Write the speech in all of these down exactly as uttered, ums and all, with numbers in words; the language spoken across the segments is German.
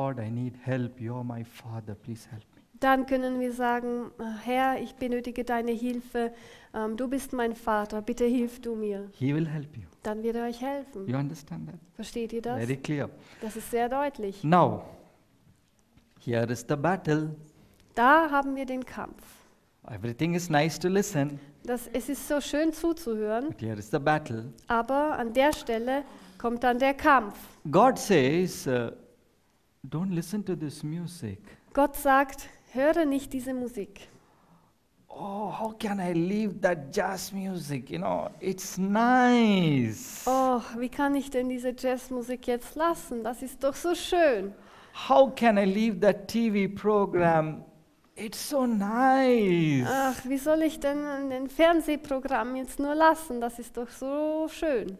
Lord, I need help. You're my Father. Please help me. Dann können wir sagen, Herr, ich benötige deine Hilfe. Ähm, du bist mein Vater. Bitte hilf du mir. He will help you. Dann wird er euch helfen. You understand that? Versteht ihr das? Very clear. Das ist sehr deutlich. Now, here is the battle. Da haben wir den Kampf. Everything is nice to listen, Das, es ist so schön zuzuhören, but here is the battle. aber an der Stelle kommt dann der Kampf. God says, uh, don't listen to this music. Gott sagt, höre nicht diese Musik. Oh, how can I leave that jazz music? You know, it's nice. Oh, wie kann ich denn diese Jazzmusik jetzt lassen? Das ist doch so schön. How can I leave that T V program? It's so nice. Ach, wie soll ich denn ein Fernsehprogramm jetzt nur lassen? Das ist doch so schön.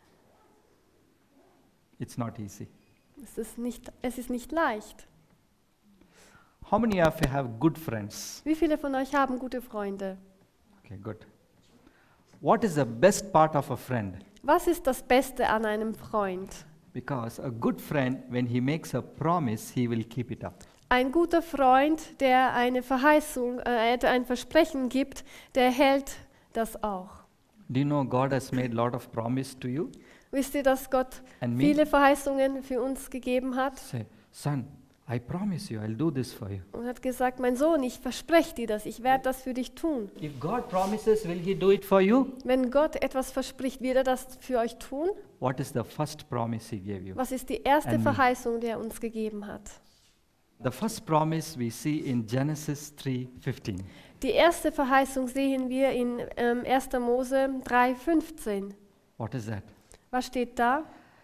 It's not easy. Es ist nicht, es ist nicht leicht. How many of you have good friends? Wie viele von euch haben gute Freunde? Okay, good. What is the best part of a friend? Was ist das Beste an einem Freund? Because a good friend, when he makes a promise, he will keep it up. Ein guter Freund, der eine Verheißung, äh, ein Versprechen gibt, der hält das auch. Do you know God has made a lot of promise to you? Wisst ihr, dass Gott And me? viele Verheißungen für uns gegeben hat? Say, son, I promise you, I'll do this for you. Und hat gesagt, mein Sohn, ich verspreche dir das, ich werde das für dich tun. If God promises, will he do it for you? Wenn Gott etwas verspricht, wird er das für euch tun? What is the first promise he gave you? Was ist die erste And me. Verheißung, die er uns gegeben hat? The first promise we see in Genesis three fifteen. Die erste Verheißung sehen wir in ähm, erster Mose drei fünfzehn. What is that? Was steht da?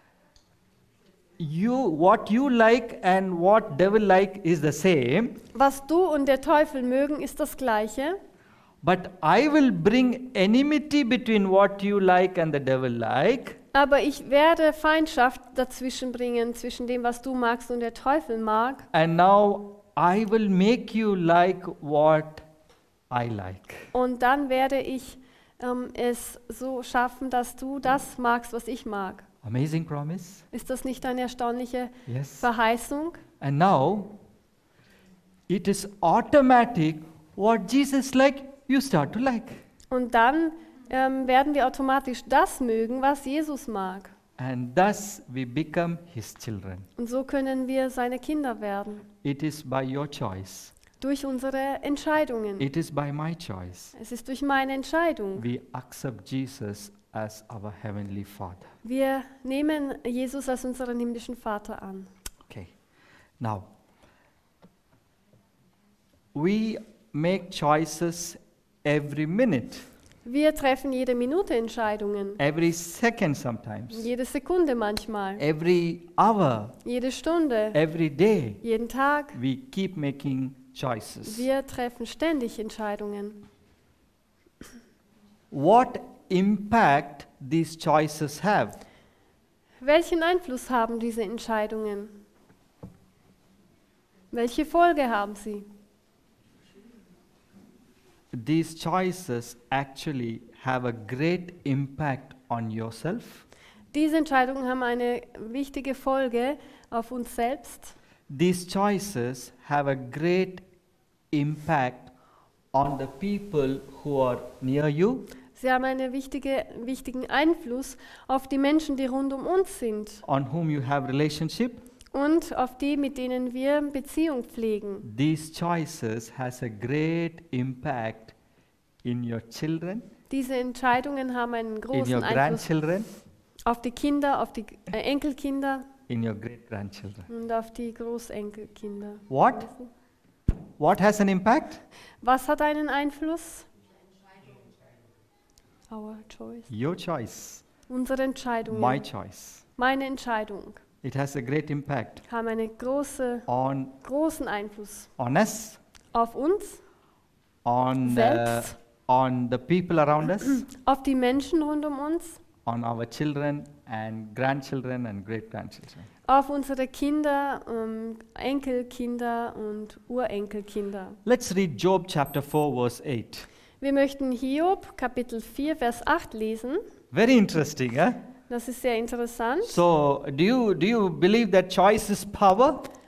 You, what you like and what devil like is the same, Was du und der Teufel mögen, ist das Gleiche. but I will bring enmity between what you like and the devil like, Aber ich werde Feindschaft dazwischen bringen, zwischen dem, was du magst und der Teufel mag. and now I will make you like what I like. Und dann werde ich ähm, es so schaffen, dass du das magst, was ich mag. Amazing promise. Ist das nicht eine erstaunliche Yes. Verheißung? And now it is automatic. What Jesus like, you start to like. Und dann ähm, werden wir automatisch das mögen, was Jesus mag. And thus we become his children. Und so können wir seine Kinder werden. It is by your choice. Durch unsere Entscheidungen. It is by my choice. Es ist durch meine Entscheidung. We accept Jesus as our heavenly Father. Wir nehmen Jesus als unseren himmlischen Vater an. Okay. Now, we make choices every minute, Wir treffen jede Minute Entscheidungen. every second sometimes, Jede Sekunde manchmal. every hour, Jede Stunde. every day. Jeden Tag. We keep making choices. Wir treffen ständig Entscheidungen. What impact these choices have? Welchen Einfluss haben diese Entscheidungen? Welche Folge haben sie? These choices actually have a great impact on yourself. Diese Entscheidungen haben eine wichtige Folge auf uns selbst. These choices have a great impact on the people who are near you, Sie haben einen wichtige, wichtigen Einfluss auf die Menschen, die rund um uns sind on whom you have relationship. und auf die, mit denen wir Beziehung pflegen. These choices has a great impact in your children, Diese Entscheidungen haben einen in großen your Einfluss grandchildren, auf die Kinder, auf die äh, Enkelkinder in your great grandchildren. und auf die Großenkelkinder. What? What has an impact? Was hat einen Einfluss? Our choice. Your choice, Unsere Entscheidungen, my choice. meine Entscheidung, It has a great impact haben einen große, on großen Einfluss on us, auf uns, on uh, Selbst. on the people around us, auf die Menschen rund um uns, on our children and grandchildren and great grandchildren. auf unsere Kinder, ähm, Enkelkinder und Urenkelkinder. Let's read Job chapter four verse eight. Wir möchten Hiob Kapitel vier Vers acht lesen. Very interesting, eh? Das ist sehr interessant. So, do you do you believe that choice is power?